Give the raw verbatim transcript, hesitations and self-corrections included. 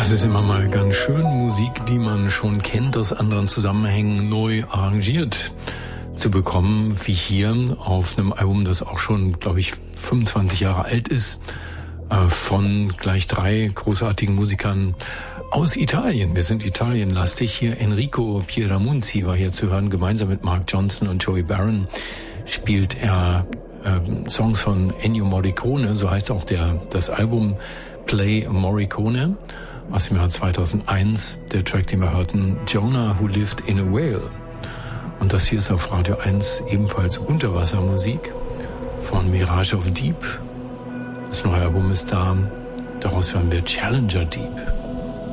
Das ist immer mal ganz schön, Musik, die man schon kennt, aus anderen Zusammenhängen neu arrangiert zu bekommen, wie hier auf einem Album, das auch schon, glaube ich, fünfundzwanzig Jahre alt ist, von gleich drei großartigen Musikern aus Italien. Wir sind italienlastig. Hier Enrico Pieramonti war hier zu hören. Gemeinsam mit Mark Johnson und Joey Barron spielt er äh, Songs von Ennio Morricone, so heißt auch der das Album Play Morricone aus dem Jahr zweitausendeins. Der Track, den wir hörten, Jonah Who Lived in a Whale. Und das hier ist auf Radio eins ebenfalls Unterwassermusik von Mirage of Deep. Das neue Album ist da. Daraus hören wir Challenger Deep.